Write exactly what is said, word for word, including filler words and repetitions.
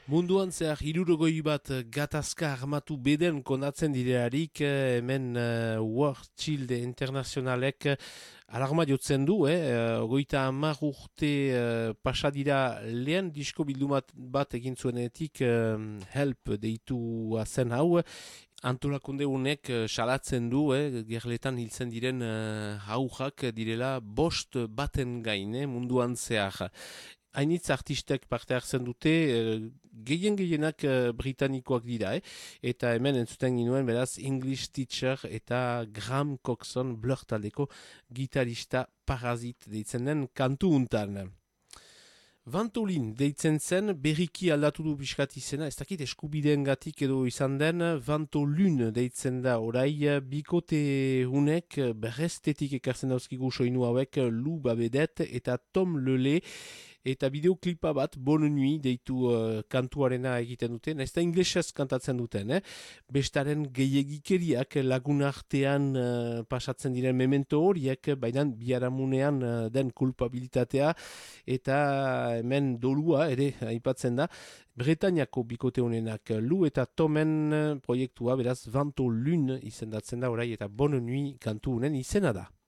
Munduan zehar hirurogoi bat gatazka armatu beden konatzen direarik hemen uh, World Shield Internationalek alarma jotzen du, eh? Ogoita hamar urte uh, pasadira lehen disko bildumat bat egin zuenetik uh, help deitua zen hau. Antolakunde honek uh, salatzen du, eh? Gerletan hiltzen diren uh, haujak direla bost baten gaine munduan zehar. Hainitz artistek parte hartzen dute, gehien gehienak britanikoak dira, eh? Eta hemen entzuten ginuen beraz English Teacher eta Graham Coxon Blur taldeko gitarista Parazit deitzen den kantu untan. Vantolin deitzen zen, berriki aldatu du biskat izena, ez dakit eskubideen gatik edo izan den, Vantolun deitzen da orai, bikote hunek berrestetik ekartzen dauzkigu soinu hauek, Lou Babedet eta Tom Lele, eta bideoklipa bat Bonne Nuit deitu uh, kantuarena egiten duten, ez da inglesez kantatzen duten, eh? Bestaren gehiagikeriak lagun artean uh, pasatzen diren memento horiek, baina biharamunean uh, den kulpabilitatea, eta hemen dolua ere aipatzen da, Bretañako bikote honenak Lou eta Tomen proiektua, beraz Vantolun izendatzen da orai, eta Bonne Nuit kantu honen izena da.